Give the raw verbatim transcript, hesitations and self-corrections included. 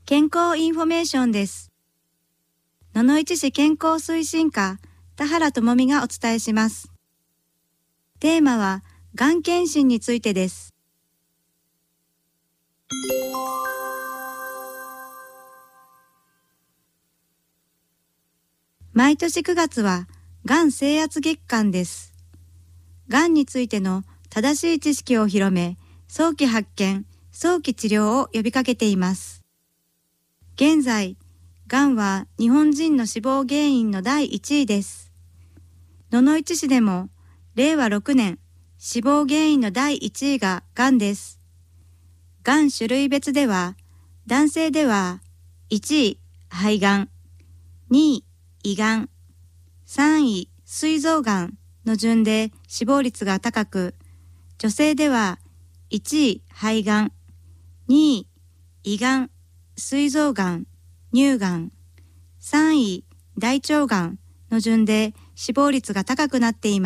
健康インフォメーションです。野々市市健康推進課田原智美がお伝えします。テーマはがん検診についてです。毎年くがつはがん征圧月間です。がんについての正しい知識を広め、早期発見、早期治療を呼びかけています。現在、がんは日本人の死亡原因のだいいちいです。野々市市でも、れいわろくねん、死亡原因のだいいちいががんです。がん種類別では、男性ではいちい、肺がん、にい、胃がん、さんい、膵臓がんの順で死亡率が高く、女性ではいちい、肺がん、にい、胃がん、膵臓がん、乳がん、さんい、大腸がんの順で死亡率が高くなっています。